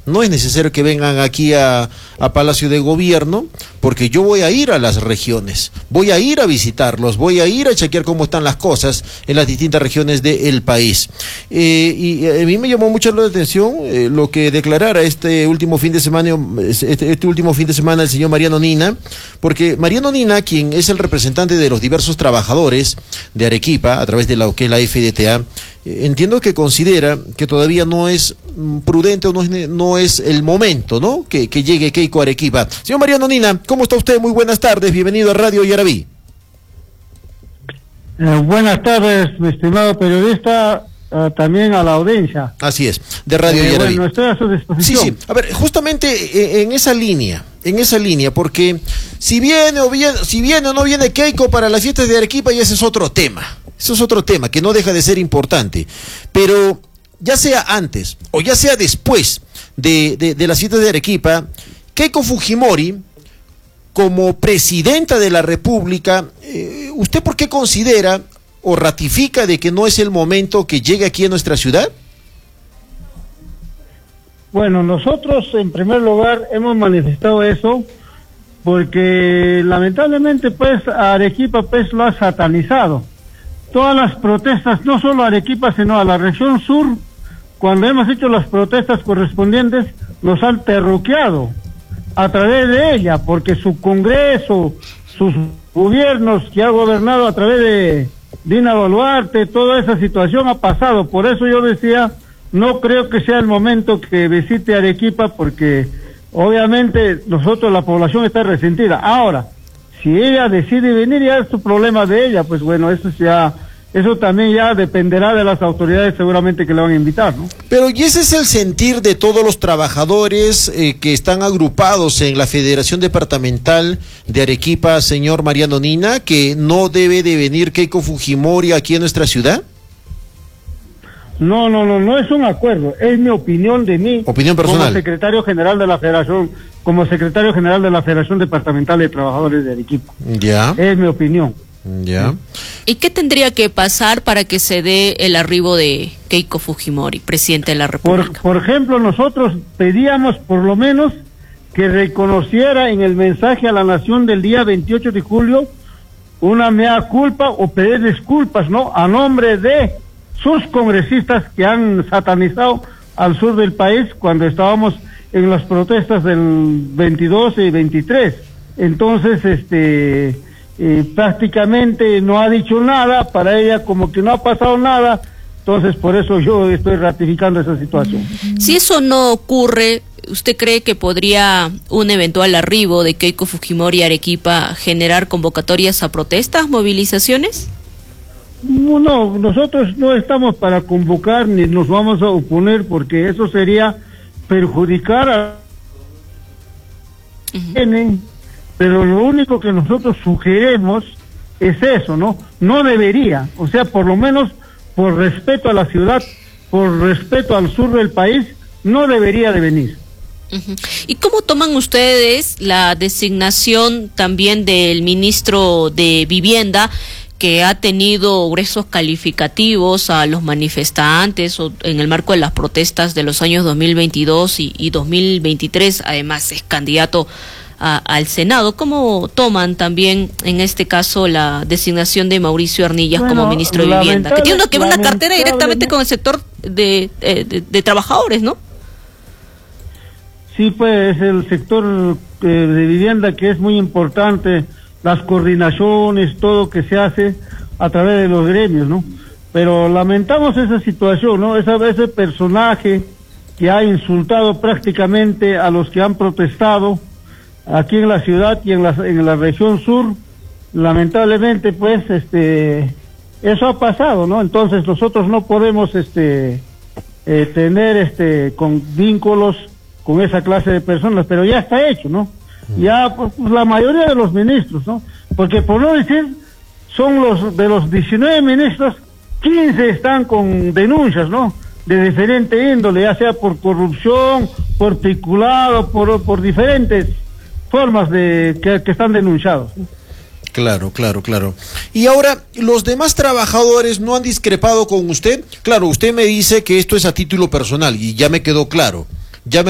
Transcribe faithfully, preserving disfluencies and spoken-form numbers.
no es necesario que vengan aquí a, a Palacio de Gobierno, porque yo voy a ir a las regiones, voy a ir a visitarlos, voy a ir a chequear cómo están las cosas en las distintas regiones del país. Eh, y a mí me llamó mucho la atención eh, lo que declarara este último fin de semana, este, este último fin de semana el señor Mariano Nina, porque Mariano Nina, quien es el representante de los diversos trabajadores de Arequipa, a través de la que es la F D T A, entiendo que considera que todavía no es prudente o no es, no es el momento, ¿no? Que, que llegue Keiko a Arequipa. Señor Mariano Nina, ¿cómo está usted? Muy buenas tardes, bienvenido a Radio Yaraví. Eh, buenas tardes, mi estimado periodista, eh, también a la audiencia. Así es, de Radio eh, Yaraví. Bueno, estoy a su disposición. Sí, sí, a ver, justamente eh, en esa línea, en esa línea, porque si viene o viene, si viene o no viene Keiko para las fiestas de Arequipa, y ese es otro tema. Eso es otro tema que no deja de ser importante, pero ya sea antes o ya sea después de, de, de las fiestas de Arequipa, Keiko Fujimori, como presidenta de la República, eh, ¿usted por qué considera o ratifica de que no es el momento que llegue aquí a nuestra ciudad? Bueno, nosotros en primer lugar hemos manifestado eso porque lamentablemente pues a Arequipa pues lo ha satanizado. Todas las protestas, no solo a Arequipa, sino a la región sur, cuando hemos hecho las protestas correspondientes, nos han terruqueado a través de ella, porque su Congreso, sus gobiernos que ha gobernado a través de Dina Boluarte, toda esa situación ha pasado. Por eso yo decía, no creo que sea el momento que visite Arequipa, porque obviamente nosotros, la población está resentida. Ahora, si ella decide venir, ya es su problema de ella, pues bueno, eso ya, eso también ya dependerá de las autoridades seguramente que le van a invitar, ¿no? Pero y ese es el sentir de todos los trabajadores eh, que están agrupados en la Federación Departamental de Arequipa, señor Mariano Nina, que no debe de venir Keiko Fujimori aquí en nuestra ciudad. No, no, no, no es un acuerdo, es mi opinión de mí. Opinión personal. Como secretario general de la Federación, como secretario general de la Federación Departamental de Trabajadores de Arequipa. Ya. Es mi opinión. Ya. ¿Y qué tendría que pasar para que se dé el arribo de Keiko Fujimori, presidente de la República? Por, por ejemplo, nosotros pedíamos por lo menos que reconociera en el mensaje a la nación del día veintiocho de julio una mea culpa o pedir disculpas, ¿no? A nombre de sus congresistas que han satanizado al sur del país cuando estábamos en las protestas del veintidós y veintitrés. Entonces, este, eh, prácticamente no ha dicho nada, para ella como que no ha pasado nada, entonces por eso yo estoy ratificando esa situación. Si eso no ocurre, ¿usted cree que podría un eventual arribo de Keiko Fujimori a Arequipa generar convocatorias a protestas, movilizaciones? No, nosotros no estamos para convocar ni nos vamos a oponer porque eso sería perjudicar a... Uh-huh. Pero lo único que nosotros sugerimos es eso, ¿no? No debería, o sea, por lo menos por respeto a la ciudad, por respeto al sur del país, no debería de venir. Uh-huh. ¿Y cómo toman ustedes la designación también del ministro de Vivienda, que ha tenido gruesos calificativos a los manifestantes o en el marco de las protestas de los años dos mil veintidós y, y dos mil veintitrés, además es candidato a, al Senado? ¿Cómo toman también en este caso la designación de Mauricio Arnillas bueno, como ministro de Vivienda? Que tiene una, que una cartera directamente con el sector de, de, de, de trabajadores, ¿no? Sí, pues el sector eh, de vivienda que es muy importante, las coordinaciones, todo que se hace a través de los gremios, ¿no? Pero lamentamos esa situación, ¿no? Esa, ese personaje que ha insultado prácticamente a los que han protestado aquí en la ciudad y en la, en la región sur, lamentablemente, pues, este, eso ha pasado, ¿no? Entonces nosotros no podemos, este, eh, tener, este, con vínculos con esa clase de personas, pero ya está hecho, ¿no? Ya pues, la mayoría de los ministros, ¿no? Porque por no decir, son los de los diecinueve ministros, quince están con denuncias, ¿no? De diferente índole, ya sea por corrupción, por peculado, por, por diferentes formas de que, que están denunciados, ¿no? Claro, claro, claro. Y ahora, ¿los demás trabajadores no han discrepado con usted? Claro, usted me dice que esto es a título personal y ya me quedó claro. Ya me